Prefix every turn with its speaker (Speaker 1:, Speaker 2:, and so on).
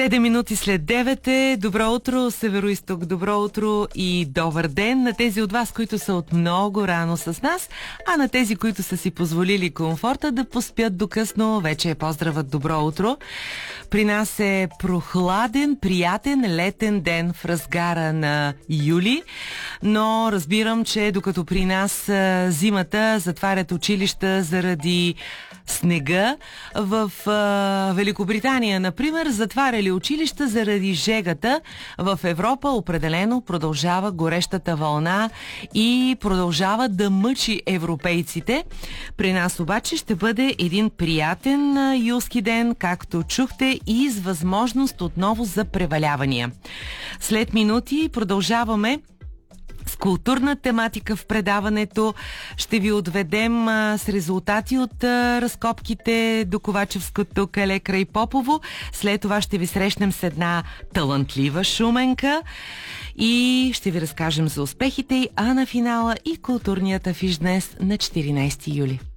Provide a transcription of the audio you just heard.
Speaker 1: 7 минути след 9 е. Добро утро, Североизток, добро утро и добър ден на тези от вас, които са от много рано с нас, а на тези, които са си позволили комфорта да поспят до късно, вече е поздравът добро утро. При нас е прохладен, приятен летен ден в разгара на юли, но разбирам, че докато при нас зимата затварят училища заради снега, в Великобритания, например, затваряли училища заради жегата. В Европа определено продължава горещата вълна и продължава да мъчи европейците. При нас обаче ще бъде един приятен юлски ден, както чухте, и с възможност отново за превалявания. След минути продължаваме с културна тематика в предаването. Ще ви отведем с резултати от разкопките до Ковачевското кале край Попово. След това ще ви срещнем с една талантлива шуменка и ще ви разкажем за успехите й, а на финала и културният афиш днес на 14 юли.